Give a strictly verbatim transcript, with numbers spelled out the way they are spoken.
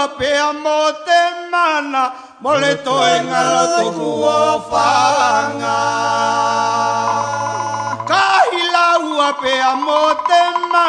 ua pea mo te mana, mo le toe ngalo tuku o whanga. Kahila ua pea mo te mana,